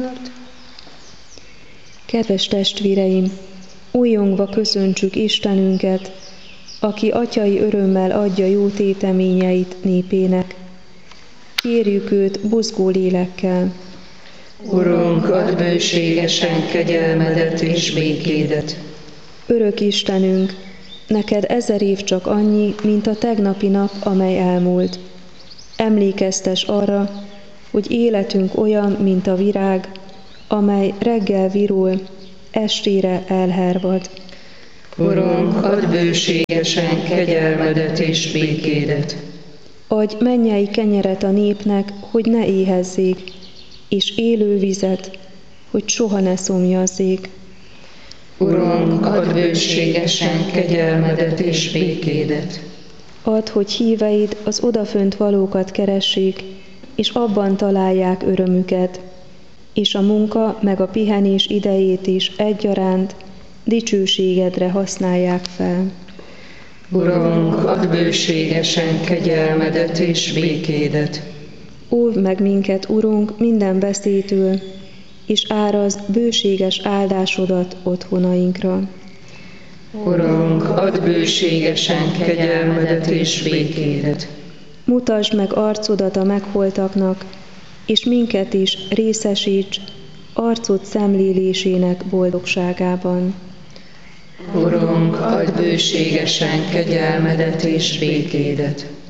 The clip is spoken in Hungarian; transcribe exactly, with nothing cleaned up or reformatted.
Kedves testvéreim, újjongva köszöntsük Istenünket, aki atyai örömmel adja jó téteményeit népének. Kérjük őt buzgó lélekkel. Urunk, add bőségesen kegyelmedet és békédet. Örök Istenünk, neked ezer év csak annyi, mint a tegnapi nap, amely elmúlt. Emlékeztes arra, hogy életünk olyan, mint a virág, amely reggel virul, estére elhervad. Urunk, add bőségesen kegyelmedet és békédet. Adj mennyei kenyeret a népnek, hogy ne éhezzék, és élő vizet, hogy soha ne szomjazzék. Urunk, add bőségesen kegyelmedet és békédet. Add, hogy híveid az odafönt valókat keressék, és abban találják örömüket, és a munka meg a pihenés idejét is egyaránt dicsőségedre használják fel. Urunk, add bőségesen kegyelmedet és békédet. Óvd meg minket, Urunk, minden veszélytől, és árazd bőséges áldásodat otthonainkra. Urunk, add bőségesen kegyelmedet és békédet. Mutasd meg arcodat a megholtaknak, és minket is részesíts arcod szemlélésének boldogságában. Urunk, add bőségesen kegyelmedet és békédet.